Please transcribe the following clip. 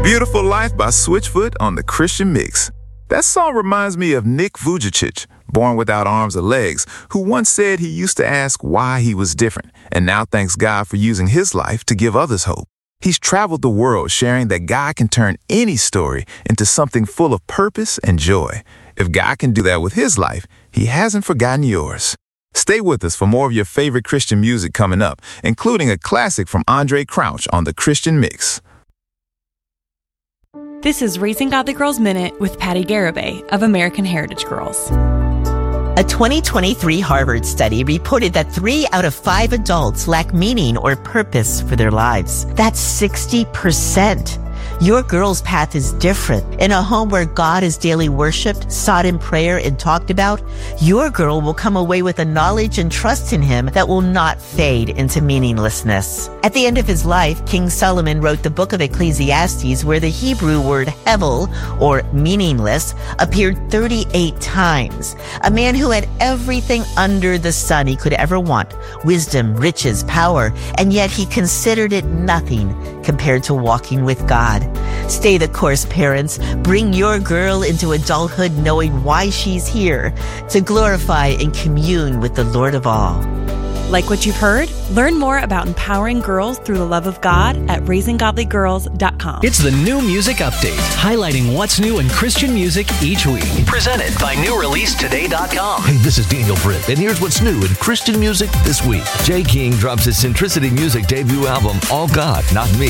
Beautiful Life by Switchfoot on the Christian Mix. That song reminds me of Nick Vujicic, born without arms or legs, who once said he used to ask why he was different, and now thanks God for using his life to give others hope. He's traveled the world sharing that God can turn any story into something full of purpose and joy. If God can do that with his life, he hasn't forgotten yours. Stay with us for more of your favorite Christian music coming up, including a classic from Andre Crouch on the Christian Mix. This is Raising Godly Girls Minute with Patty Garibay of American Heritage Girls. A 2023 Harvard study reported that 3 out of 5 adults lack meaning or purpose for their lives. That's 60%. Your girl's path is different. In a home where God is daily worshiped, sought in prayer, and talked about, your girl will come away with a knowledge and trust in him that will not fade into meaninglessness. At the end of his life, King Solomon wrote the book of Ecclesiastes, where the Hebrew word hevel, or meaningless, appeared 38 times. A man who had everything under the sun he could ever want, wisdom, riches, power, and yet he considered it nothing compared to walking with God. Stay the course, parents. Bring your girl into adulthood knowing why she's here, to glorify and commune with the Lord of all. Like what you've heard? Learn more about empowering girls through the love of God at raisinggodlygirls.com. It's the New Music Update, highlighting what's new in Christian music each week. Presented by NewReleaseToday.com. Hey, this is Daniel Britt, and here's what's new in Christian music this week. Jay King drops his Centricity Music debut album, All God, Not Me.